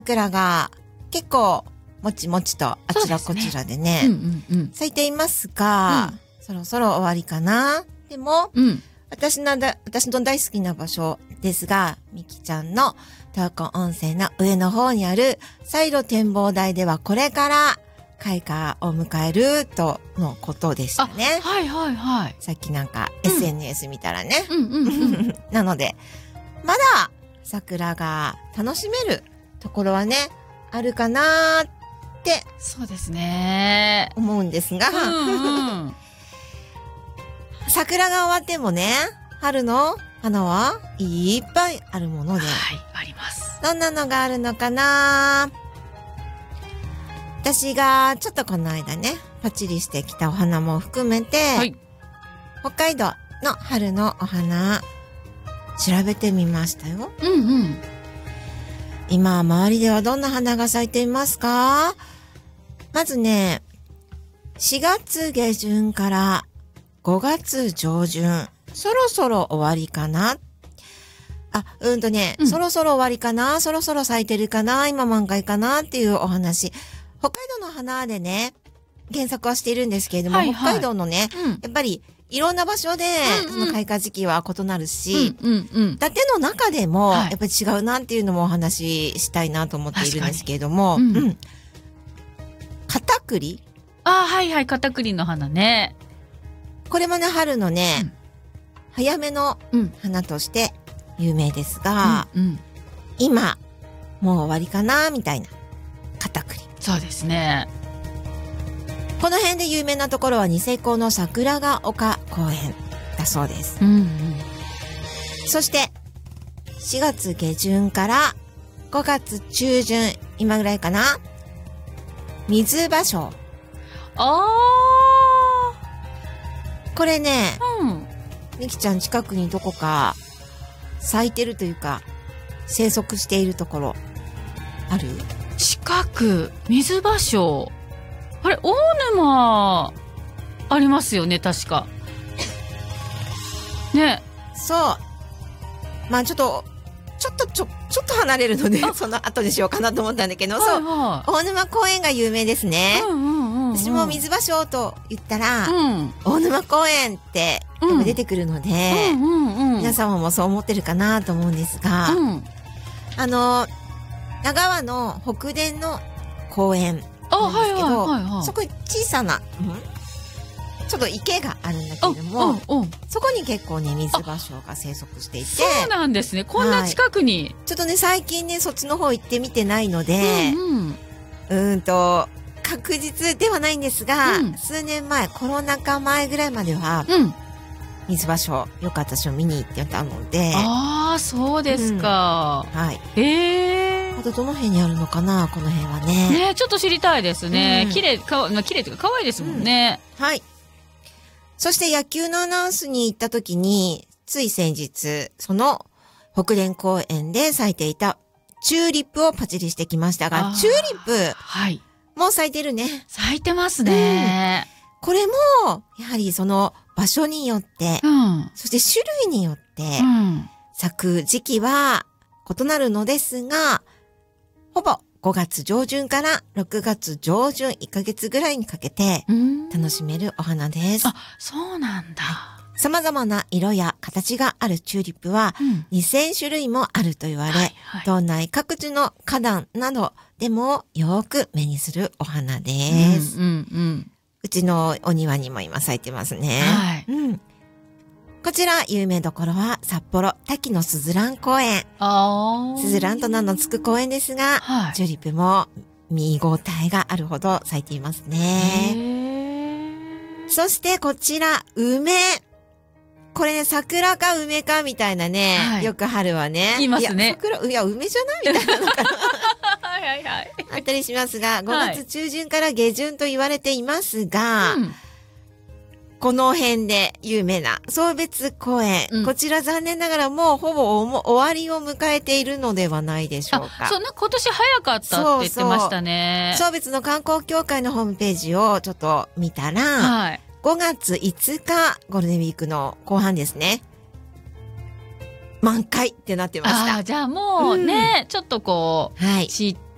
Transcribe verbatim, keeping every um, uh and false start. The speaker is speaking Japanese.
桜が結構もちもちとあちらこちらでね、 うんうんうん、 咲いていますが、うん、そろそろ終わりかな。でも、うん、私のだ、私の大好きな場所ですが、みきちゃんの東湖温泉の上の方にあるサイロ展望台ではこれから開花を迎えるとのことでしたね。 はいはいはい。 さっきなんか エスエヌエス 見たらね。 うんうんうん、 なので、まだ桜が楽しめるところはね、あるかなーって、 そうですね。 思うんですが、うんうん、桜が終わってもね、春の花はいっぱいあるもので。 はい、あります。 どんなのがあるのかな。私がちょっとこの間ね、パチリしてきたお花も含めて、はい、北海道の春のお花、調べてみましたよ。 うんうん。 今、周りではどんな花が咲いていますか？まずね、しがつ下旬からごがつ上旬、そろそろ終わりかな。あ、うんとね、うん、そろそろ終わりかな、そろそろ咲いてるかな、今満開かなっていうお話。北海道の花でね、検索はしているんですけれども、はいはい、北海道のね、うん、やっぱりいろんな場所で、うんうん、その開花時期は異なるし、 うんうんうん、 伊達の中でも、やっぱり違うなっていうのもお話ししたいなと思っているんですけれども、うん。うん、カタクリ？ あ、はいはい、カタクリの花ね。 これもね、春のね、うん、早めの花として有名ですが、うんうん、今、もう終わりかな、みたいな。カタクリ。 そうですね。 この辺で有名なところはニセコの桜ヶ丘公園だそうです。 うんうん、 そして、しがつ下旬からごがつ中旬、今ぐらいかな。水芭蕉。 あー。これね、 うん、 みきちゃん近くにどこか咲いてるというか、生息しているところ、ある？ 近く、水芭蕉。あれ、大沼、ありますよね、確か。ね。 そう。まあちょっと、ちょっとちょ、ちょっと離れるので、その後にしようかなと思ったんだけど、はいはい、そう。大沼公園が有名ですね。 うんうんうんうん、 私も水芭蕉と言ったら、 うん、 大沼公園って出てくるので、 うんうんうんうん、 皆様もそう思ってるかなと思うんですが、 うん、あの、長和の北電の公園なんですけど、はいはいはいはい、そこに小さな、んちょっと池があるんだけれども、そこに結構ね、水芭蕉が生息していて。 そうなんですね。こんな近くに。 はい、ちょっとね、最近ね、そっちの方行ってみてないので、 うん、 うん、うんと、確実ではないんですが、うん、数年前、コロナ禍前ぐらいまでは、 うん、 水芭蕉、よかった私も見に行ってたので。 ああ、そうですか。 うん、はい。 へえ。 あとどの辺にあるのかな、この辺はね。 ね、ちょっと知りたいですね。うん、綺麗、かわ、綺麗というか可愛いですもんね、 うん。はい。そして野球のアナウンスに行った時に、つい先日、その北連公園で咲いていたチューリップをパチリしてきましたが、チューリップ、 はい。 もう咲いてるね。 咲いてますね。 うん、これも、やはりその場所によって、 うん、 そして種類によって、 うん、 咲く時期は異なるのですが、ほぼごがつ上旬からろくがつ上旬、いっかげつぐらいにかけて楽しめるお花です。 あ、そうなんだ。 様々な色や形があるチューリップはにせんしゅるいもあると言われ、はいはい、道内各地の花壇などでもよく目にするお花です。 うんうんうん、 うちのお庭にも今咲いてますね。 はい、 うん、こちら有名どころは札幌滝のすずらん公園。すずらんと名の付く公園ですが、はい、チューリップも見応えがあるほど咲いていますね。そしてこちら梅。これね、桜か梅かみたいなね、はい、よく春はね。 言いますね。 いや、桜、いや、梅じゃないみたいなのかな。 はいはいはい。 あったりしますが、ごがつ中旬から下旬と言われていますが、はいうん、この辺で有名な送別公園、うん、こちら残念ながらもうほぼ終わりを迎えているのではないでしょうか。 あ、そう、なんか今年早かったって言ってましたね。 送別の観光協会のホームページをちょっと見たら、 はい、 ごがついつかゴールデンウィークの後半ですね。満開ってなってました。 あ、じゃあもうね、うん、ちょっとこう、 はい、 散っ